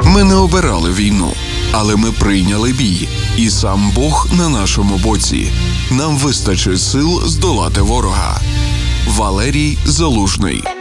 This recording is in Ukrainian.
Ми не обирали війну, але ми прийняли бій. І сам Бог на нашому боці. Нам вистачить сил здолати ворога. Валерій Залужний.